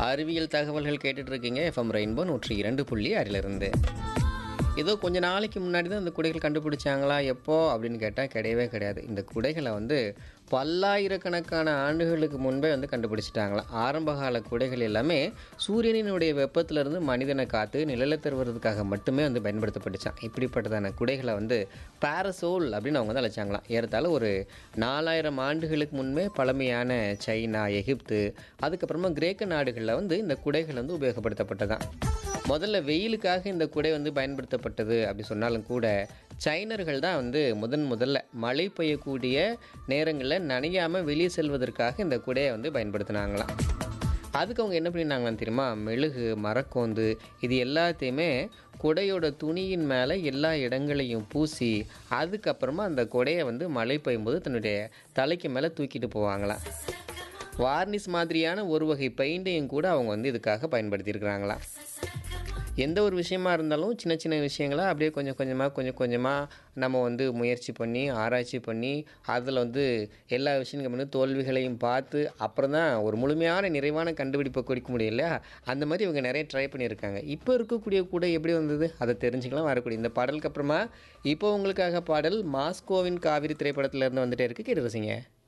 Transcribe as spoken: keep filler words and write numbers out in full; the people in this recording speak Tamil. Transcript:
அறிவியல் தகவல்கள் கேட்டுட்டு இருக்கீங்க எஃப்எம் ரெயின்போ நூற்றி இரண்டு புள்ளி ஆறிலிருந்து. ஏதோ கொஞ்ச நாளைக்கு முன்னாடி தான் இந்த குடைகள் கண்டுபிடிச்சாங்களா எப்போ அப்படின்னு கேட்டால் கிடையவே கிடையாது. இந்த குடைகளை வந்து பல்லாயிரக்கணக்கான ஆண்டுகளுக்கு முன்பே வந்து கண்டுபிடிச்சிட்டாங்களாம். ஆரம்ப கால குடைகள் எல்லாமே சூரியனினுடைய வெப்பத்திலிருந்து மனிதனை காத்து நிழலை தருவதற்காக மட்டுமே வந்து பயன்படுத்தப்பட்டுச்சான். இப்படிப்பட்டதான குடைகளை வந்து பாரசோல் அப்படின்னு அவங்க வந்து அழைச்சாங்களாம். ஏறத்தாழ ஒரு நாலாயிரம் ஆண்டுகளுக்கு முன்பே பழமையான சைனா, எகிப்து, அதுக்கப்புறமா கிரேக்க நாடுகளில் வந்து இந்த குடைகள் வந்து உபயோகப்படுத்தப்பட்டதான். முதல்ல வெயிலுக்காக இந்த குடை வந்து பயன்படுத்தப்பட்டது அப்படி சொன்னாலும் கூட சைனர்கள் தான் வந்து முதன் முதல்ல மழை பெய்யக்கூடிய நேரங்களில் நனையாமல் வெளியே செல்வதற்காக இந்த குடையை வந்து பயன்படுத்தினாங்களாம். அதுக்கு அவங்க என்ன பண்ணினாங்களான்னு தெரியுமா? மெழுகு, மரக்கோந்து இது எல்லாத்தையுமே குடையோட துணியின் மேலே எல்லா இடங்களையும் பூசி அதுக்கப்புறமா அந்த குடையை வந்து மழை பெய்யும்போது தன்னுடைய தலைக்கு மேலே தூக்கிட்டு போவாங்களாம். வார்னிஷ் மாதிரியான ஒரு வகை பெயிண்டையும் கூட அவங்க வந்து இதுக்காக பயன்படுத்தியிருக்கிறாங்களாம். எந்த ஒரு விஷயமா இருந்தாலும் சின்ன சின்ன விஷயங்களை அப்படியே கொஞ்சம் கொஞ்சமாக கொஞ்சம் கொஞ்சமாக நம்ம வந்து முயற்சி பண்ணி ஆராய்ச்சி பண்ணி அதில் வந்து எல்லா விஷயங்களும் வந்து தோல்விகளையும் பார்த்து அப்புறம் தான் ஒரு முழுமையான நிறைவான கண்டுபிடிப்பை கொடுக்க முடியும் இல்லையா? அந்த மாதிரி இவங்க நிறைய ட்ரை பண்ணியிருக்காங்க. இப்போ இருக்கக்கூடிய கூட எப்படி வந்தது அதை தெரிஞ்சுக்கலாம். வரக்கூடிய இந்த பாடலுக்கு அப்புறமா இப்போ உங்களுக்காக பாடல் மாஸ்கோவின் காவிரி திரைப்படத்தில் இருந்து வந்துட்டே இருக்கு, கேட்டு ரசிங்க.